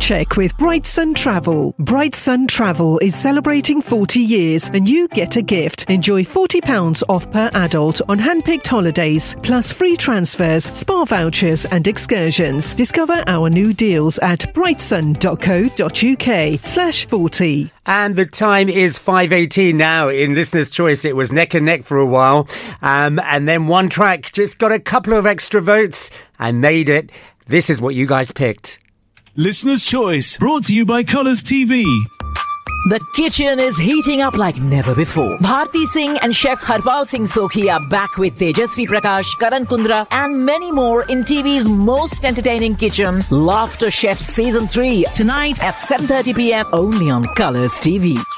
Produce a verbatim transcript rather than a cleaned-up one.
check with Bright Sun Travel. Bright Sun Travel is celebrating forty years and you get a gift. Enjoy forty pounds off per adult on hand-picked holidays, plus free transfers, spa vouchers and excursions. Discover our new deals at brightsun.co.uk slash 40. And the time is five eighteen now. In Listener's Choice, it was neck and neck for a while. Um, and then one track just got a couple of extra votes and made it. This is what you guys picked. Listener's Choice, brought to you by Colours T V. The kitchen is heating up like never before. Bharti Singh and Chef Harpal Singh Sokhi are back with Tejasvi Prakash, Karan Kundra and many more in T V's most entertaining kitchen, Laughter Chef Season three, tonight at seven thirty p.m. only on Colours T V.